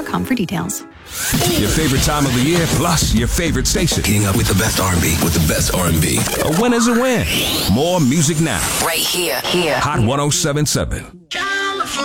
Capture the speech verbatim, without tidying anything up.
dot com for details. Your favorite time of the year, plus your favorite station. Keeping up with the best R and B, with the best R and B. A win is a win. More music now. Right here, here. Hot one oh seven point seven.